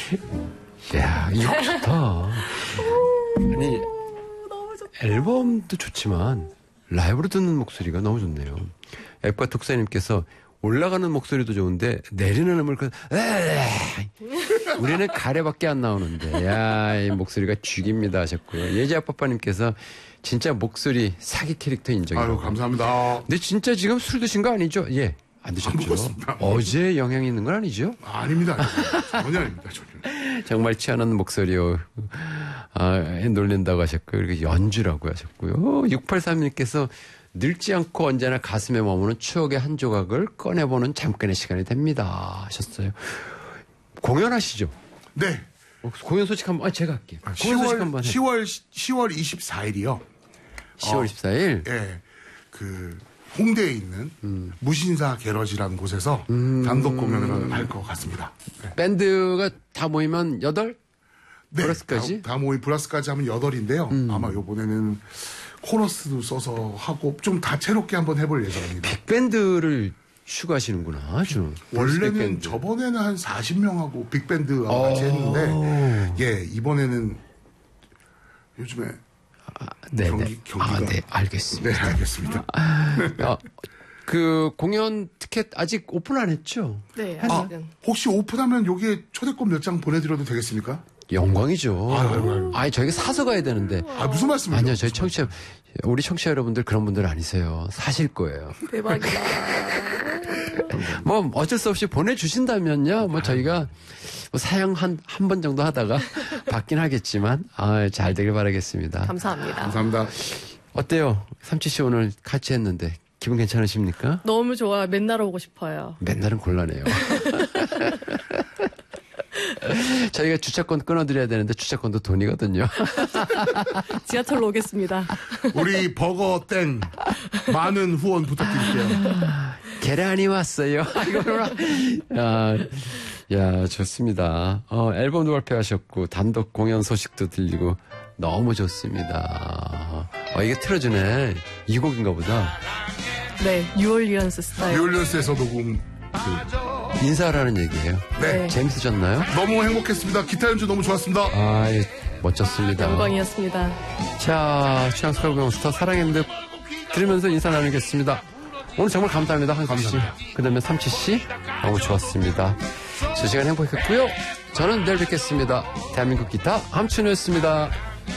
야, 이거 좋다. 아니, 앨범도 좋지만 라이브로 듣는 목소리가 너무 좋네요. 앱과 독사님께서 올라가는 목소리도 좋은데 내리는 음을 우리는 가래밖에 안 나오는데 야, 이 목소리가 죽입니다 하셨고요. 예지아빠빠님께서 진짜 목소리 사기 캐릭터 인정이라고. 아유, 감사합니다. 근데 진짜 지금 술 드신 거 아니죠? 예. 안 드셨죠? 어제 영향이 있는 건 아니죠? 아닙니다. 전혀 아닙니다. 전혀. 정말 취하는 목소리요. 놀린다고 하셨고요. 그리고 연주라고 하셨고요. 6832님께서 늙지 않고 언제나 가슴에 머무는 추억의 한 조각을 꺼내보는 잠깐의 시간이 됩니다 하셨어요. 공연하시죠? 네. 공연 소식 한번 제가 할게요. 공연 소식 한번 10월 24일이요. 10월 24일? 예. 홍대에 있는 무신사 게러지라는 곳에서 단독 공연을 할 것 같습니다. 네. 밴드가 다 모이면 8? 네. 브라스까지? 다 모이 브라스까지 하면 8인데요. 아마 요번에는 코러스도 써서 하고 좀 다채롭게 한번 해볼 예정입니다. 빅밴드를 추가하시는구나. 원래는 빅밴드. 저번에는 한 40명하고 빅밴드하고 같이 했는데 예, 이번에는 요즘에 네네. 경기가. 네, 알겠습니다. 네, 알겠습니다. 그 공연 티켓 아직 오픈 안 했죠? 네, 아직은. 혹시 오픈하면 여기에 초대권 몇 장 보내드려도 되겠습니까? 영광이죠. 아니, 저희가 사서 가야 되는데. 무슨 말씀이세요? 아니요, 저희 우리 청취자 여러분들 그런 분들 아니세요. 사실 거예요. 대박이다. 뭐, 어쩔 수 없이 보내주신다면요. 뭐, 저희가 사양 한 번 정도 하다가 받긴 하겠지만, 잘 되길 바라겠습니다. 감사합니다. 감사합니다. 어때요? 삼치 씨 오늘 같이 했는데, 기분 괜찮으십니까? 너무 좋아요. 맨날 오고 싶어요. 맨날은 곤란해요. 저희가 주차권 끊어드려야 되는데 주차권도 돈이거든요. 지하철로 오겠습니다. 우리 버거 땡 많은 후원 부탁드릴게요. 계란이 왔어요. 야, 좋습니다. 앨범도 발표하셨고 단독 공연 소식도 들리고 너무 좋습니다. 이게 틀어주네. 이 곡인가 보다. 네, 뉴올리언스 스타일. 뉴올리언스에서 녹음. 인사하라는 얘기예요. 네. 재밌으셨나요? 너무 행복했습니다. 기타 연주 너무 좋았습니다. 멋졌습니다. 영광이었습니다. 자, 취향스카우 몬스터 사랑의 늪 들으면서 인사 나누겠습니다. 오늘 정말 감사합니다. 한수 씨. 그 다음에 삼치 씨. 너무 좋았습니다. 저 시간 행복했고요. 저는 내일 뵙겠습니다. 대한민국 기타 함춘우였습니다.